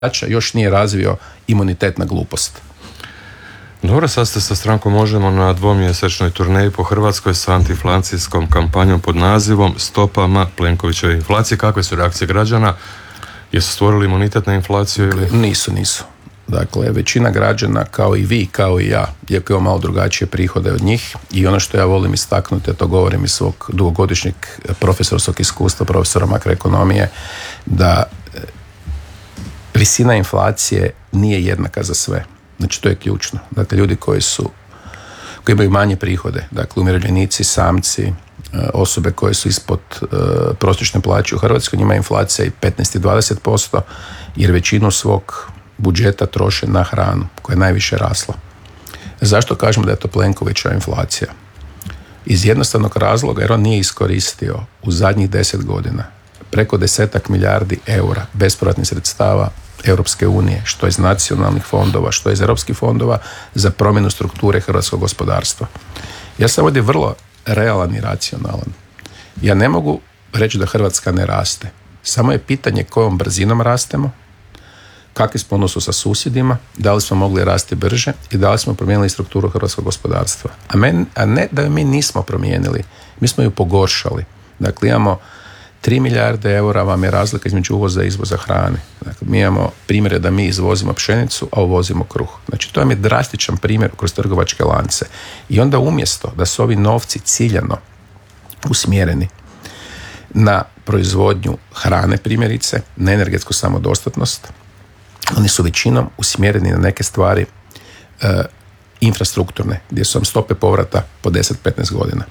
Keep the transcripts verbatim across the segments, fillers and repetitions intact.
još nije razvio imunitet na glupost. Dobro, sad ste sa strankom Možemo na dvomjesečnoj turneji po Hrvatskoj sa antiinflacijskom kampanjom pod nazivom Stopama Plenkovićeve inflacije. Kakve su reakcije građana? Jesu stvorili imunitet na inflaciju ili? Nisu, nisu. Dakle, većina građana, kao i vi, kao i ja, iako imamo malo drugačije prihode od njih, i ono što ja volim istaknuti, a to govorim iz svog dugogodišnjeg profesorskog iskustva, profesora makroekonomije, da visina inflacije nije jednaka za sve. Znači, to je ključno. Dakle, ljudi koji su, koji imaju manje prihode, dakle, umirovljenici, samci, osobe koje su ispod uh, prosječne plaće u Hrvatskoj, njima je inflacija i petnaest i dvadeset posto, jer većinu svog budžeta troše na hranu, koja je najviše rasla. Zašto kažemo da je to Plenkovićeva inflacija? Iz jednostavnog razloga, jer on nije iskoristio u zadnjih deset godina preko desetak milijardi eura bespovratnih sredstava Europske unije, što iz nacionalnih fondova, što iz europskih fondova, za promjenu strukture hrvatskog gospodarstva. Ja sam ovdje vrlo realan i racionalan. Ja ne mogu reći da Hrvatska ne raste. Samo je pitanje kojom brzinom rastemo, kakvi smo odnosu sa susjedima, da li smo mogli rasti brže i da li smo promijenili strukturu hrvatskog gospodarstva. A, men, a ne da mi nismo promijenili, mi smo ju pogoršali. Dakle, imamo tri milijarde eura vam je razlika između uvoza i izvoza hrane. Dakle, mi imamo primjere da mi izvozimo pšenicu, a uvozimo kruh. Znači, to vam je drastičan primjer kroz trgovačke lance. I onda umjesto da su ovi novci ciljano usmjereni na proizvodnju hrane, primjerice, na energetsku samodostatnost, oni su većinom usmjereni na neke stvari e, infrastrukturne, gdje su vam stope povrata po deset do petnaest godina.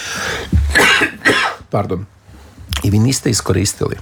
Pardon. I vi niste iskoristili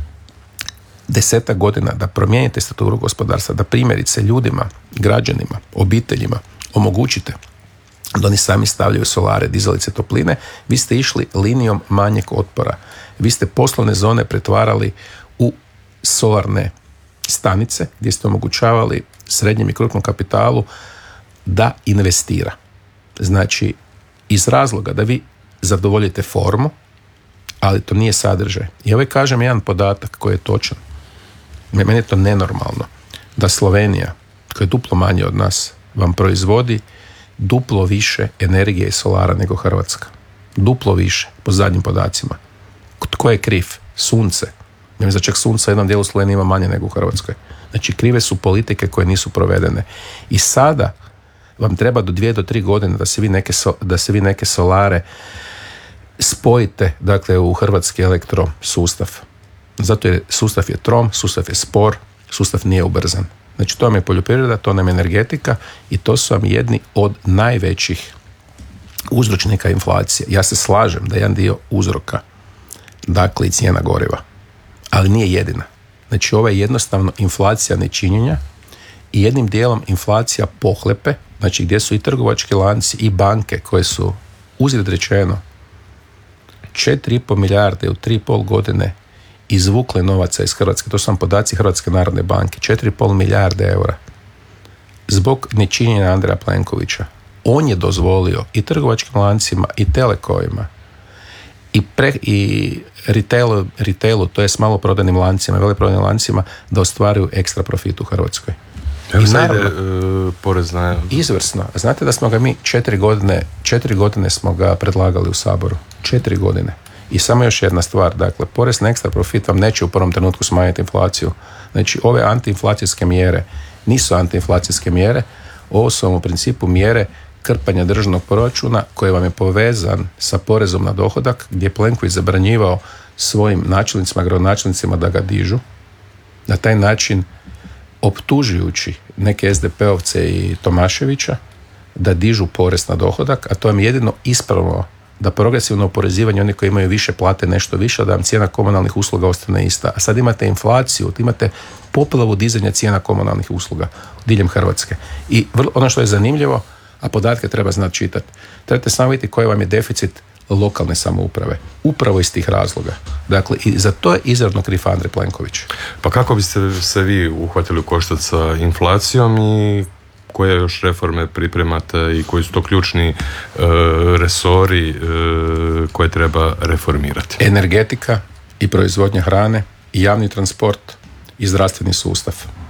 desetak godina da promijenite strukturu gospodarstva, da primjerice ljudima, građanima, obiteljima omogućite da oni sami stavljaju solare, dizalice, topline. Vi ste išli linijom manjeg otpora. Vi ste poslovne zone pretvarali u solarne stanice gdje ste omogućavali srednjem i krupnom kapitalu da investira. Znači, iz razloga da vi zadovoljite formu, ali to nije sadržaj. I ovaj kažem jedan podatak koji je točan. Meni je to nenormalno da Slovenija, koja je duplo manje od nas, vam proizvodi duplo više energije i solara nego Hrvatska. Duplo više, po zadnjim podacima. Tko je kriv? Sunce. Ja mislim da čak sunce u jednom dijelu Slovenije ima manje nego u Hrvatskoj. Znači, krive su politike koje nisu provedene. I sada vam treba do dvije do tri godine da se vi neke, da se vi neke solare spojite, dakle, u hrvatski elektrosustav. Zato je sustav je trom, sustav je spor, sustav nije ubrzan. Znači, to vam je poljoprivreda, to nam je energetika i to su vam jedni od najvećih uzročnika inflacije. Ja se slažem da je jedan dio uzroka, dakle, i cijena goriva, ali nije jedina. Znači, ovo je jednostavno inflacija nečinjenja i jednim dijelom inflacija pohlepe, znači gdje su i trgovački lanci i banke koje su, uzgled rečeno, četiri i pol milijarde u tri i pol godine izvukle novaca iz Hrvatske. To su vam podaci Hrvatske narodne banke. četiri i pol milijarde eura. Zbog nečinjenja Andreja Plenkovića. On je dozvolio i trgovačkim lancima i telekovima i, pre, i retailu, retailu, to jest maloprodajnim lancima, veleprodajnim lancima, da ostvaruju ekstra profit u Hrvatskoj. I naravno, ide, uh, porezna... Izvrsno. Znate da smo ga mi četiri godine, četiri godine smo ga predlagali u Saboru. Četiri godine. I samo još jedna stvar, dakle, porez na ekstra profit vam neće u prvom trenutku smanjiti inflaciju. Znači, ove antiinflacijske mjere nisu antiinflacijske mjere, ovo su vam u principu mjere krpanja državnog proračuna koji vam je povezan sa porezom na dohodak, gdje je Plenković zabranjivao svojim načelnicima, gradonačelnicima da ga dižu. Na taj način optužujući neke es de pe ovce i Tomaševića da dižu porez na dohodak, a to vam je jedino ispravno da progresivno oporezivanje oni koji imaju više plate nešto više, da vam cijena komunalnih usluga ostane ista. A sad imate inflaciju, imate poplavu dizanja cijena komunalnih usluga diljem Hrvatske. I vrlo, ono što je zanimljivo, a podatke treba znati čitati, trebate samo vidjeti koji vam je deficit lokalne samouprave. Upravo iz tih razloga. Dakle, i za to je izravno kriv Andrej Plenković. Pa kako biste se vi uhvatili u koštac sa inflacijom i koje još reforme pripremate i koji su to ključni e, resori e, koje treba reformirati? Energetika i proizvodnja hrane i javni transport i zdravstveni sustav.